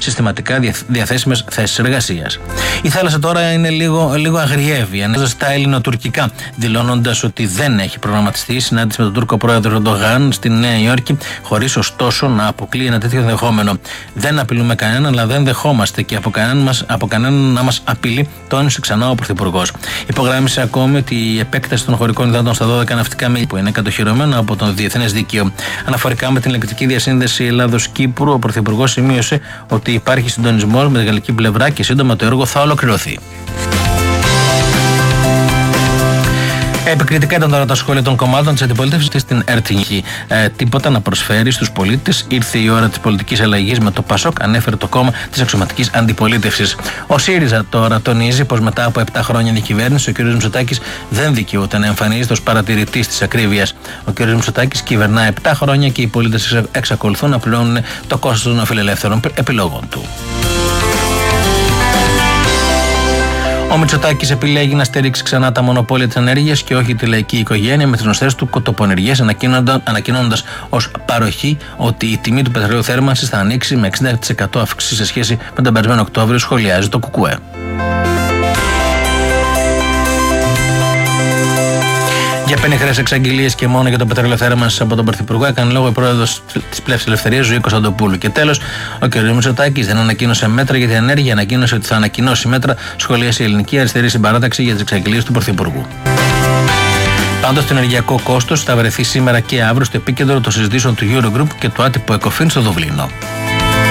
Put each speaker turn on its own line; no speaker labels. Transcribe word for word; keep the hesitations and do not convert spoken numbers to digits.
συστηματικά διαθέσιμες θέσεις εργασίας. Η θάλασσα τώρα είναι λίγο, λίγο αγριεύει, ανέβαζε στα ελληνοτουρκικά, δηλώνοντας ότι δεν έχει προγραμματιστεί η συνάντηση με τον Τούρκο πρόεδρο Ερντογάν στη Νέα Υόρκη, χωρίς ωστόσο να αποκλείει ένα τέτοιο ενδεχόμενο. Δεν απειλούμε κανέναν, αλλά δεν δεχόμαστε και από κανέναν, μας, από κανέναν να μας απειλεί, τόνισε ξανά ο Πρωθυπουργός. Υπογράμμισε ακόμη ότι η επέκταση των χωρικών υδάτων στα δώδεκα ναυτικά μίλια που είναι κατοχυρωμένα από το διεθνές δίκαιο. Αναφορικά με την ηλεκτρική διασύνδεση Ελλάδος-Κύπρου, ο Πρωθυπουργός σημείωσε ότι υπάρχει συντονισμός με τη γαλλική πλευρά και σύντομα το έργο θα ολοκληρωθεί. Επικριτικά ήταν τώρα τα σχόλια των κομμάτων της αντιπολίτευσης στην ΕΡΤ-Νική. Ε, τίποτα να προσφέρει στους πολίτες. Ήρθε η ώρα της πολιτικής αλλαγής με το ΠΑΣΟΚ, ανέφερε το κόμμα της αξιωματικής αντιπολίτευσης. Ο ΣΥΡΙΖΑ τώρα τονίζει πως μετά από επτά χρόνια διακυβέρνηση ο κ. Μητσοτάκης δεν δικαιούται να εμφανίζεται ως παρατηρητής της ακρίβειας. Ο κ. Μητσοτάκης κυβερνά επτά χρόνια και οι πολίτες εξακολουθούν να πληρώνουν το κόστος των φιλελεύθερων επιλογών του. Ο Μητσοτάκης επιλέγει να στηρίξει ξανά τα μονοπόλια της ενέργειας και όχι τη λαϊκή οικογένεια με τις γνωστές του κοτοπονηριές, ανακοινώνοντας ως παροχή ότι η τιμή του πετρελαίου θέρμανσης θα ανοίξει με εξήντα τοις εκατό αύξηση σε σχέση με τον περασμένο Οκτώβριο, σχολιάζει το ΚΚΕ. Για πενιχρές εξαγγελίες και μόνο για το πετρέλαιο θέρμανσης από τον Πρωθυπουργό έκανε λόγο η πρόεδρος της Πλεύσης Ελευθερίας, Ζωή Κωνσταντοπούλου. Και τέλος, ο κ. Μητσοτάκης δεν ανακοίνωσε μέτρα για την ενέργεια, ανακοίνωσε ότι θα ανακοινώσει μέτρα, σχολίασε η Ελληνική Αριστερή Συμπαράταξη για τις εξαγγελίες του Πρωθυπουργού. Πάντως, το ενεργειακό κόστος θα βρεθεί σήμερα και αύριο στο επίκεντρο των συζητήσεων του Eurogroup και του άτυπου Εκοφίν στο Δουβλίνο.